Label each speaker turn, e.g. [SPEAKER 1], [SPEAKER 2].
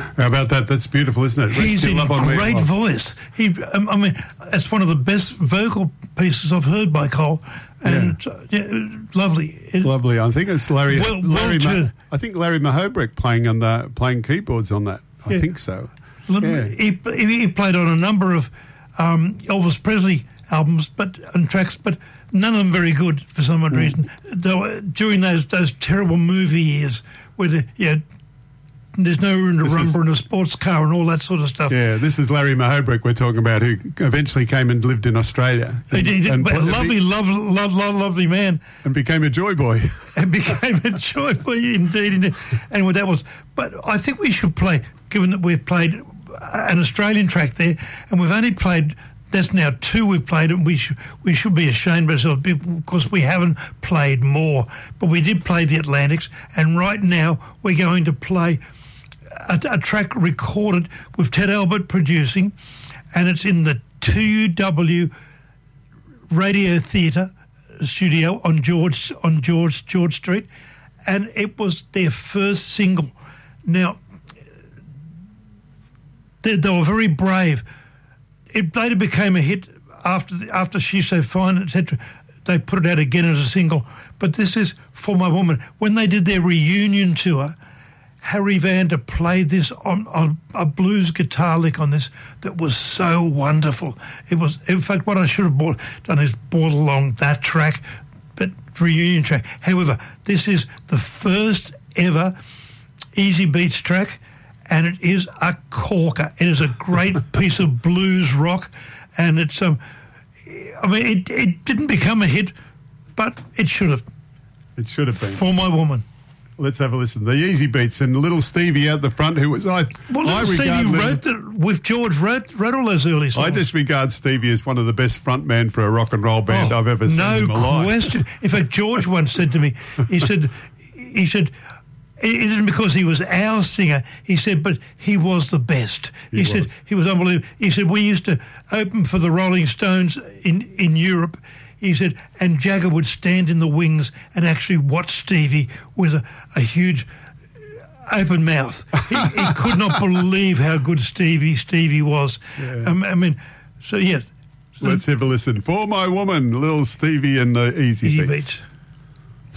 [SPEAKER 1] How about that? That's beautiful, isn't it?
[SPEAKER 2] He's
[SPEAKER 1] Rescue
[SPEAKER 2] in
[SPEAKER 1] Love on Me.
[SPEAKER 2] great voice. I mean, it's one of the best vocal pieces I've heard by Cole, and lovely.
[SPEAKER 1] Lovely. I think it's Larry.
[SPEAKER 2] Well,
[SPEAKER 1] I think Larry Mahobrick playing keyboards on that. I think so. Yeah.
[SPEAKER 2] He played on a number of Elvis Presley albums, and tracks, but none of them very good for some odd reason. During those terrible movie years where there's no room to rumble in a sports car and all that sort of stuff.
[SPEAKER 1] Yeah, this is Larry Mahobrick we're talking about, who eventually came and lived in Australia.
[SPEAKER 2] He did, lovely man.
[SPEAKER 1] And became a joy boy.
[SPEAKER 2] And became a joy boy, indeed. And what that was. But I think we should play, given that we've played an Australian track there, and we've only played... That's now 2 we've played, and we should be ashamed of ourselves because we haven't played more. But we did play the Atlantics, and right now we're going to play a track recorded with Ted Albert producing, and it's in the TUW Radio Theatre studio on George Street, and it was their first single. Now, they were very brave. It later became a hit after She's So Fine, etc. They put it out again as a single. But this is For My Woman. When they did their reunion tour, Harry Vander played this on a blues guitar lick on this that was so wonderful. It was, in fact, what I should have done is brought along that track, but reunion track. However, this is the first ever Easy Beats track, and it is a corker. It is a great piece of blues rock, and it's it didn't become a hit, but it should have.
[SPEAKER 1] It should have been.
[SPEAKER 2] For My Woman.
[SPEAKER 1] Let's have a listen. The Easy Beats and little Stevie out the front, who was
[SPEAKER 2] Stevie with George wrote all those early songs.
[SPEAKER 1] I just regard Stevie as one of the best frontmen for a rock and roll band I've ever seen in my life.
[SPEAKER 2] No question. In fact, George once said to me, he said. It isn't because he was our singer. He said, but he was the best. He said he was unbelievable. He said we used to open for the Rolling Stones in Europe. He said, and Jagger would stand in the wings and actually watch Stevie with a huge open mouth. He could not believe how good Stevie was. Yeah. So yes.
[SPEAKER 1] Let's have a listen. For My Woman, little Stevie and the Easy Beats.